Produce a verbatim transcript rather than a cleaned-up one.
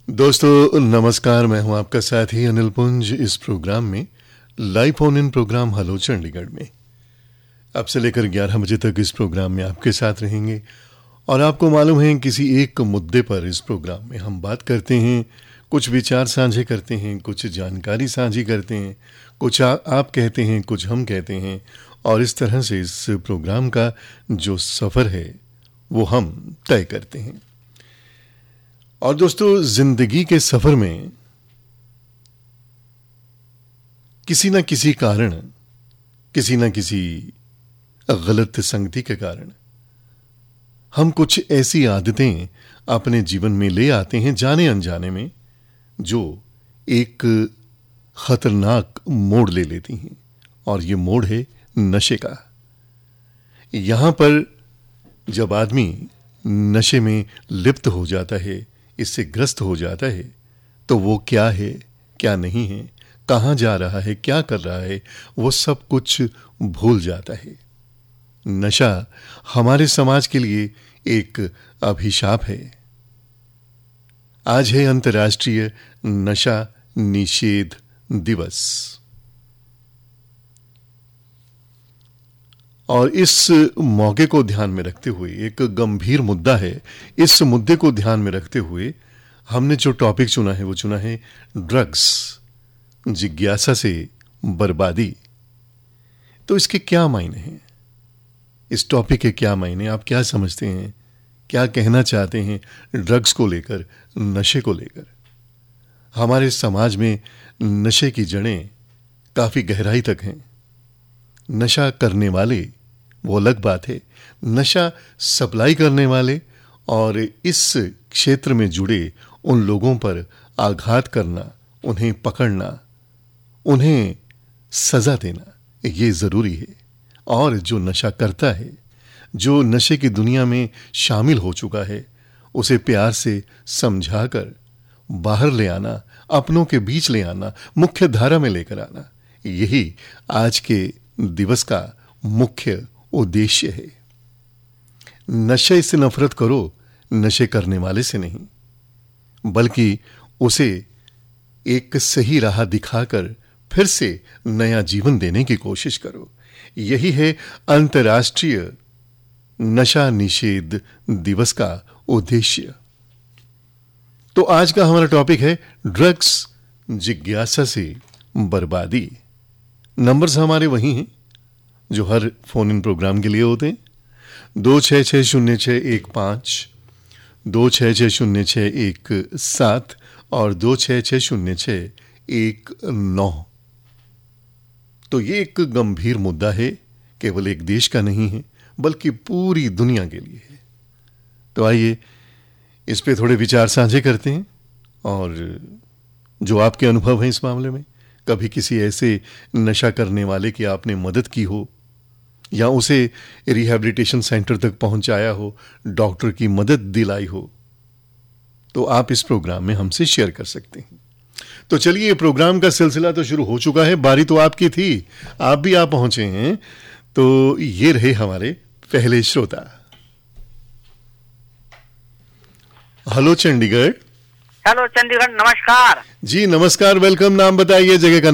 दोस्तों नमस्कार, मैं हूं आपका साथी अनिल पुंज। इस प्रोग्राम में live phone in programme hello Chandigarh में अब से लेकर ग्यारह बजे तक इस प्रोग्राम में आपके साथ रहेंगे। और आपको मालूम है किसी एक मुद्दे पर इस प्रोग्राम में हम बात करते हैं, कुछ विचार साझे करते हैं, कुछ जानकारी साझी करते हैं, कुछ आ, आप कहते हैं, कुछ हम कहते हैं। और इस तरह से इस प्रोग्राम का जो सफ़र है वो हम तय करते हैं। और दोस्तों, जिंदगी के सफर में किसी न किसी कारण, किसी न किसी गलत संगति के कारण हम कुछ ऐसी आदतें अपने जीवन में ले आते हैं जाने अनजाने में, जो एक खतरनाक मोड़ ले लेती हैं। और ये मोड़ है नशे का। यहां पर जब आदमी नशे में लिप्त हो जाता है, इससे ग्रस्त हो जाता है, तो वो क्या है, क्या नहीं है, कहाँ जा रहा है, क्या कर रहा है, वो सब कुछ भूल जाता है। नशा हमारे समाज के लिए एक अभिशाप है। आज है अंतर्राष्ट्रीय नशा निषेध दिवस। और इस मौके को ध्यान में रखते हुए, एक गंभीर मुद्दा है, इस मुद्दे को ध्यान में रखते हुए हमने जो टॉपिक चुना है वो चुना है ड्रग्स, जिज्ञासा से बर्बादी। तो इसके क्या मायने हैं, इस टॉपिक के क्या मायने, आप क्या समझते हैं, क्या कहना चाहते हैं ड्रग्स को लेकर, नशे को लेकर। हमारे समाज में नशे की जड़ें काफी गहराई तक हैं। नशा करने वाले वो अलग बात है, नशा सप्लाई करने वाले और इस क्षेत्र में जुड़े उन लोगों पर आघात करना, उन्हें पकड़ना, उन्हें सजा देना, ये जरूरी है। और जो नशा करता है, जो नशे की दुनिया में शामिल हो चुका है, उसे प्यार से समझाकर बाहर ले आना, अपनों के बीच ले आना, मुख्य धारा में लेकर आना, यही आज के दिवस का मुख्य उद्देश्य है। नशे से नफरत करो, नशे करने वाले से नहीं, बल्कि उसे एक सही राह दिखाकर फिर से नया जीवन देने की कोशिश करो। यही है अंतर्राष्ट्रीय नशा निषेध दिवस का उद्देश्य। तो आज का हमारा टॉपिक है ड्रग्स, जिज्ञासा से बर्बादी। नंबर्स हमारे वही हैं जो हर फोन इन प्रोग्राम के लिए होते हैं, दो छः छः शून्य छः एक पाँच, दो छः छः शून्य छः एक सात और दो छः छः शून्य छः एक नौ। तो ये एक गंभीर मुद्दा है, केवल एक देश का नहीं है बल्कि पूरी दुनिया के लिए है। तो आइए इस पे थोड़े विचार साझे करते हैं। और जो आपके अनुभव हैं इस मामले में, कभी किसी ऐसे नशा करने वाले की आपने मदद की हो या उसे रिहैबिलिटेशन सेंटर तक पहुंचाया हो, डॉक्टर की मदद दिलाई हो, तो आप इस प्रोग्राम में हमसे शेयर कर सकते हैं। तो चलिए, प्रोग्राम का सिलसिला तो शुरू हो चुका है, बारी तो आपकी थी, आप भी आप पहुंचे हैं। तो ये रहे हमारे पहले श्रोता। हेलो चंडीगढ़। हेलो चंडीगढ़, नमस्कार जी। नमस्कार, वेलकम। नाम बताइए, जगह का